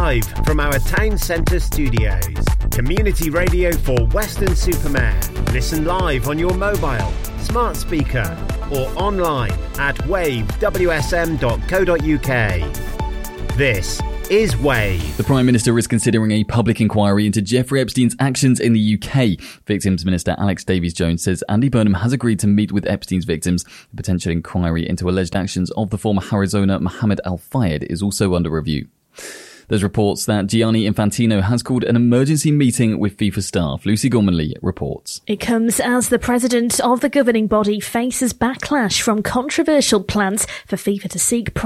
live from our town centre studios. Community radio for Weston-super-Mare. Listen live on your mobile, smart speaker or online at wavewsm.co.uk. This is Wave. The Prime Minister is considering a public inquiry into Jeffrey Epstein's actions in the UK. Victims Minister Alex Davies-Jones says Andy Burnham has agreed to meet with Epstein's victims. The potential inquiry into alleged actions of the former Harrods owner Mohammed Al Fayed is also under review. There's reports that Gianni Infantino has called an emergency meeting with FIFA staff. Lucy Gormanley reports. It comes as the president of the governing body faces backlash from controversial plans for FIFA to seek